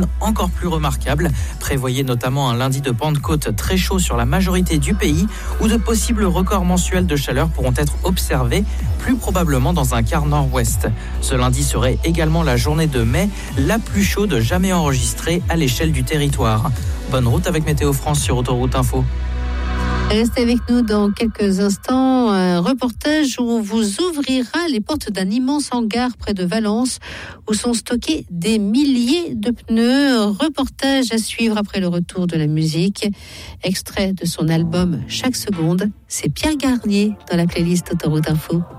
automne encore plus remarquable. Prévoyez notamment un lundi de Pentecôte très chaud sur la majorité du pays, où de possibles records mensuels de chaleur pourront être observés, plus probablement dans un quart nord-ouest. Ce lundi serait également la journée de mai, la plus chaude jamais enregistrée à l'échelle du territoire. Bonne route avec Météo France sur Autoroute Info. Restez avec nous dans quelques instants. Un reportage où on vous ouvrira les portes d'un immense hangar près de Valence où sont stockés des milliers de pneus. Reportage à suivre après le retour de la musique. Extrait de son album Chaque seconde. C'est Pierre Garnier dans la playlist Autoroute Info.